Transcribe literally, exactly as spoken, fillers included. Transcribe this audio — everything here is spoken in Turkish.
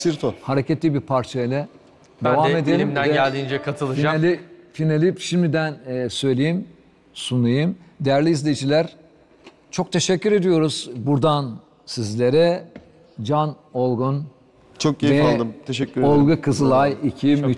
Sirto. Hareketli bir parçayla Ben devam de edelim. elimden ve geldiğince katılacağım. Finali, finali şimdiden e, söyleyeyim, sunayım. Değerli izleyiciler, çok teşekkür ediyoruz buradan sizlere. Can Olgun Çok keyif ve aldım. Teşekkür ederim. Olga Kızılay iki